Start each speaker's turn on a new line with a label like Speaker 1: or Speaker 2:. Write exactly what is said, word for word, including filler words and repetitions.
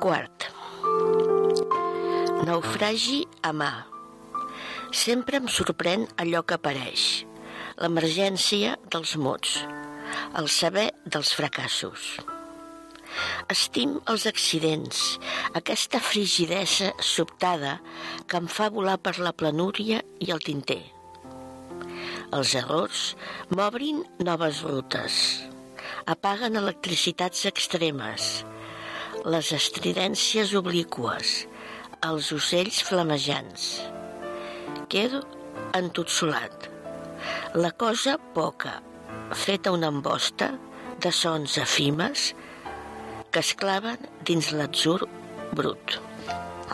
Speaker 1: Quart. Naufragi a mà. Sempre em sorprèn allò que apareix. L'emergència dels mots. El saber dels fracassos. Estim els accidents, aquesta frigidesa sobtada que em fa volar per la planúria i el tinter. Els errors m'obrin noves rutes, apaguen electricitats extremes, les estridències obliqües, els ocells flamejants. Quedo entotsolat. La cosa poca, feta una embosta de sons efímers que es claven dins l'atzur brut.